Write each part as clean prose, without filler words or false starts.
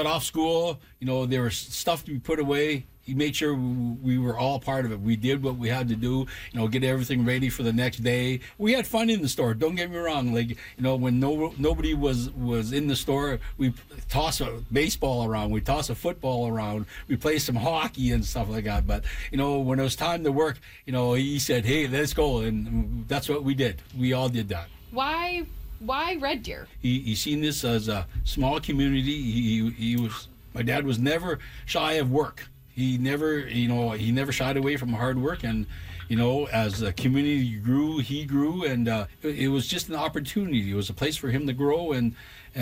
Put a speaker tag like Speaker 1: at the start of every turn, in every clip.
Speaker 1: got off school, there was stuff to be put away. He made sure we were all part of it. We did what we had to do, get everything ready for the next day. We had fun in the store. Don't get me wrong. When nobody was in the store, we toss a baseball around. We toss a football around. We play some hockey and stuff like that. But, when it was time to work, he said, hey, let's go. And that's what we did. We all did that.
Speaker 2: Why Red Deer?
Speaker 1: He seen this as a small community. My dad was never shy of work. He never shied away from hard work, and as the community grew, he grew, and it was just an opportunity. It was a place for him to grow, and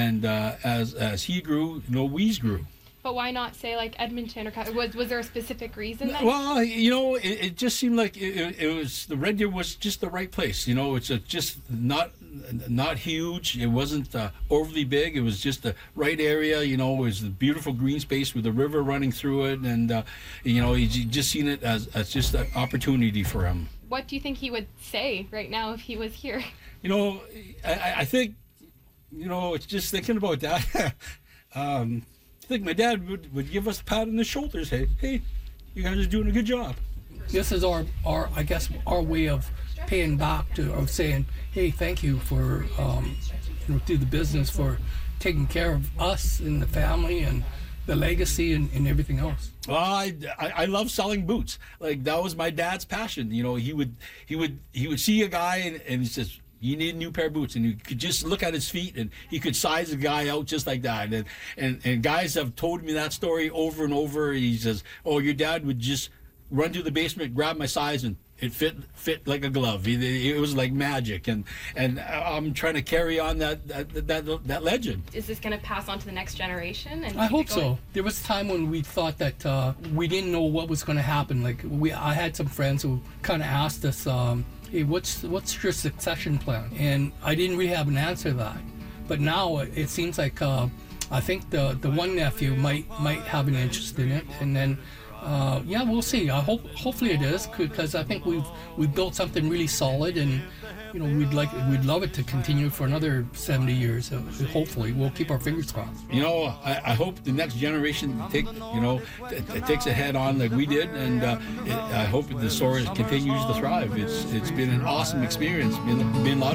Speaker 1: as he grew, we grew.
Speaker 2: But why not say like Edmonton or was there a specific reason?
Speaker 1: Well, it just seemed like it was the Red Deer was just the right place. It's just not huge. It wasn't overly big. It was just the right area. It was a beautiful green space with a river running through it, and he just seen it as just an opportunity for him.
Speaker 2: What do you think he would say right now if he was here?
Speaker 1: I think it's just thinking about that. I think my dad would give us a pat on the shoulders. Hey, you guys are doing a good job.
Speaker 3: This is our way of paying back of saying, hey, thank you for through the business for taking care of us and the family and the legacy and everything else.
Speaker 1: Well, I love selling boots. Like that was my dad's passion. He would see a guy and he says, you need a new pair of boots, and you could just look at his feet, and he could size the guy out just like that. And guys have told me that story over and over. He says, "Oh, your dad would just run to the basement, grab my size, and it fit like a glove. It was like magic." And I'm trying to carry on that legend.
Speaker 2: Is this going to pass on to the next generation? And
Speaker 3: I hope so. There was a time when we thought that we didn't know what was going to happen. I had some friends who kind of asked us, hey, what's your succession plan? And I didn't really have an answer to that. But now it seems like I think the one nephew might have an interest in it, and then we'll see. Hopefully it is, because I think we've built something really solid, and we'd love it to continue for another 70 years. Hopefully, we'll keep our fingers crossed.
Speaker 1: I hope the next generation takes a head on like we did, and I hope the store continues to thrive. It's been an awesome experience. Been a lot